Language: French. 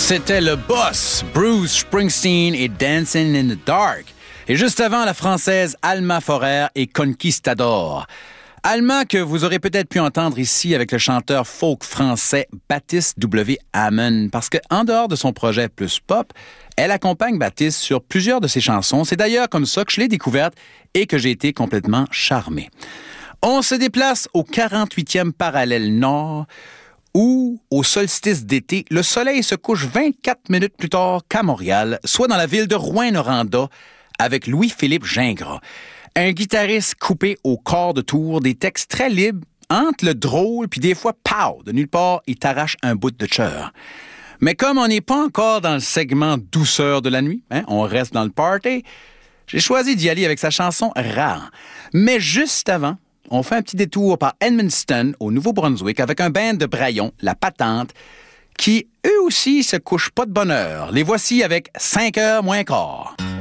C'était le boss, Bruce Springsteen et Dancing in the Dark. Et juste avant, la française Alma Forer et Conquistador. Alma que vous aurez peut-être pu entendre ici avec le chanteur folk français Baptiste W. Hamon, parce qu'en dehors de son projet plus pop, elle accompagne Baptiste sur plusieurs de ses chansons. C'est d'ailleurs comme ça que je l'ai découverte et que j'ai été complètement charmé. On se déplace au 48e parallèle nord, où, au solstice d'été, le soleil se couche 24 minutes plus tard qu'à Montréal, soit dans la ville de Rouyn-Noranda, avec Louis-Philippe Gingras. Un guitariste coupé au quart de tour, des textes très libres, entre le drôle, puis des fois, pow, de nulle part, il t'arrache un bout de cœur. Mais comme on n'est pas encore dans le segment douceur de la nuit, on reste dans le party, j'ai choisi d'y aller avec sa chanson « Rare ». Mais juste avant, on fait un petit détour par Edmundston, au Nouveau-Brunswick, avec un band de Braillon, La Patente, qui, eux aussi, se couchent pas de bonne heure. Les voici avec 5 heures moins quart.